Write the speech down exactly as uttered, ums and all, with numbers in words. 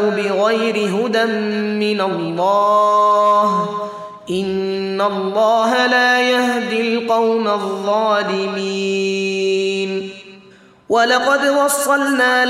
بغير هدى من الله إن الله لا يهدي القوم الظالمين ولقد وصلنا